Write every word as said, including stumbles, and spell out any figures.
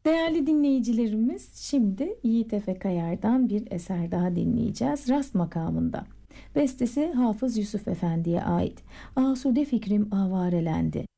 Değerli dinleyicilerimiz, şimdi Yiğit Efe Kayar'dan bir eser daha dinleyeceğiz. Rast makamında. Bestesi Hafız Yusuf Efendi'ye ait. Asude fikrim avarelendi.